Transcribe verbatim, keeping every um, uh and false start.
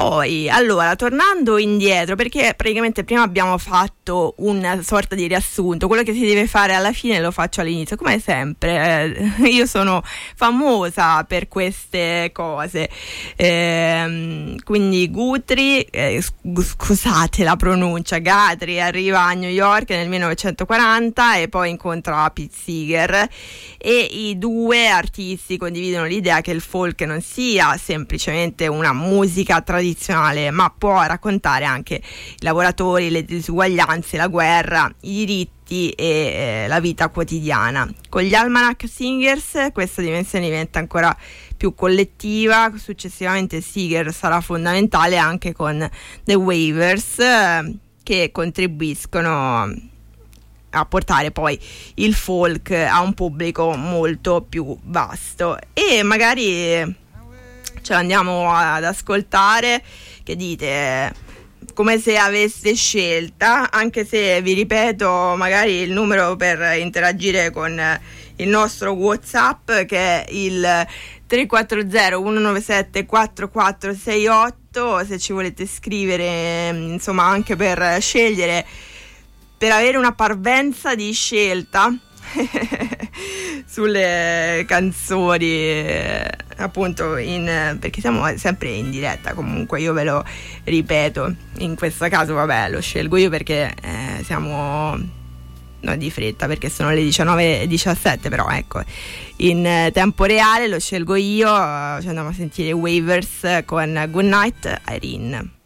Poi, allora, tornando indietro, perché praticamente prima abbiamo fatto una sorta di riassunto, quello che si deve fare alla fine lo faccio all'inizio, come sempre. Eh, io sono famosa per queste cose. Eh, quindi Guthrie, eh, scusate la pronuncia, Guthrie arriva a New York nel millenovecentoquaranta e poi incontra Pete Seeger, e i due artisti condividono l'idea che il folk non sia semplicemente una musica tradizionale, ma può raccontare anche i lavoratori, le disuguaglianze, la guerra, i diritti e eh, la vita quotidiana. Con gli Almanac Singers questa dimensione diventa ancora più collettiva. Successivamente Seeger sarà fondamentale anche con The Waivers, eh, che contribuiscono a portare poi il folk a un pubblico molto più vasto. E magari ce l'andiamo ad ascoltare. Che dite? Come se aveste scelta, anche se vi ripeto magari il numero per interagire con il nostro WhatsApp, che è il tre quattro zero uno nove sette quattro quattro sei otto, se ci volete scrivere, insomma, anche per scegliere, per avere una parvenza di scelta sulle canzoni, appunto, in, perché siamo sempre in diretta. Comunque io ve lo ripeto, in questo caso vabbè lo scelgo io perché eh, siamo no, di fretta, perché sono le diciannove e diciassette, però ecco, in tempo reale lo scelgo io. Ci andiamo a sentire Waivers con Good Night Irene.